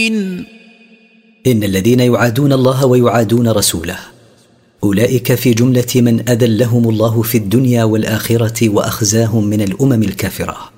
إن الذين يعادون الله ويعادون رسوله أولئك في جملة من أذلهم الله في الدنيا والآخرة وأخزاهم من الأمم الكافرة.